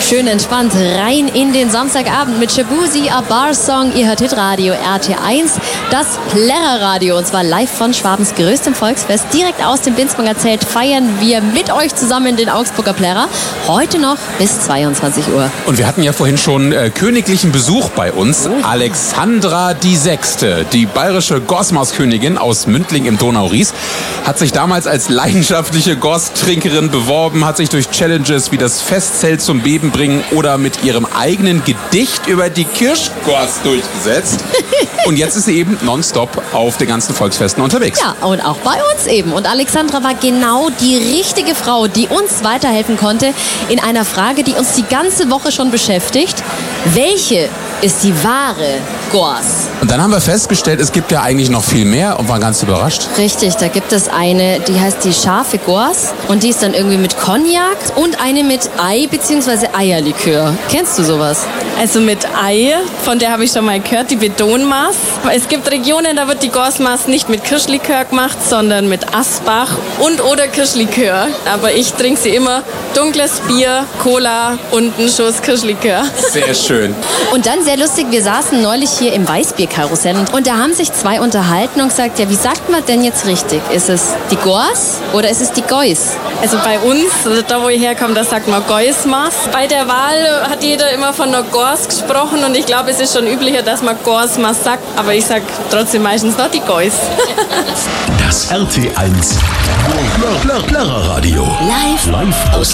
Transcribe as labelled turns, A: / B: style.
A: Schön entspannt rein in den Samstagabend mit Shabuzi, a Bar-Song. Ihr hört Hitradio RT1, das Plärrer-Radio. Und zwar live von Schwabens größtem Volksfest. Direkt aus dem Binsbanger Zelt feiern wir mit euch zusammen den Augsburger Plärrer. Heute noch bis 22 Uhr.
B: Und wir hatten ja vorhin schon königlichen Besuch bei uns. Alexandra die Sechste, die bayerische Gorsmaß-Königin aus Mündling im Donau-Ries, hat sich damals als leidenschaftliche Gorstrinkerin beworben, hat sich durch Challenges wie das Festzelt zum Beben bringen oder mit ihrem eigenen Gedicht über die Kirschgorst durchgesetzt. Und jetzt ist sie eben nonstop auf den ganzen Volksfesten unterwegs.
A: Ja, und auch bei uns eben. Und Alexandra war genau die richtige Frau, die uns weiterhelfen konnte in einer Frage, die uns die ganze Woche schon beschäftigt. Welche ist die wahre Gors?
B: Und dann haben wir festgestellt, es gibt ja eigentlich noch viel mehr und waren ganz überrascht.
A: Richtig, da gibt es eine, die heißt die scharfe Gors und die ist dann irgendwie mit Cognac und eine mit Ei bzw. Eierlikör. Kennst du sowas?
C: Also mit Ei, von der habe ich schon mal gehört, die Betonmaß. Es gibt Regionen, da wird die Gorsmaß nicht mit Kirschlikör gemacht, sondern mit Asbach und oder Kirschlikör. Aber ich trinke sie immer dunkles Bier, Cola und einen Schuss Kirschlikör.
B: Sehr schön.
A: Und dann sehr lustig, wir saßen neulich hier im Weißbierkarussell und da haben sich zwei unterhalten und gesagt, ja, wie sagt man denn jetzt richtig? Ist es die Gors oder ist es die Geus?
C: Also bei uns, also da wo ich herkomme, da sagt man Geusmaß. Bei der Wahl hat jeder immer von der Gors gesprochen und ich glaube, es ist schon üblicher, dass man Gorsmaß sagt, aber ich sage trotzdem meistens noch die Geus.
D: Das RT1 Plärrer Radio.
A: Live
D: aus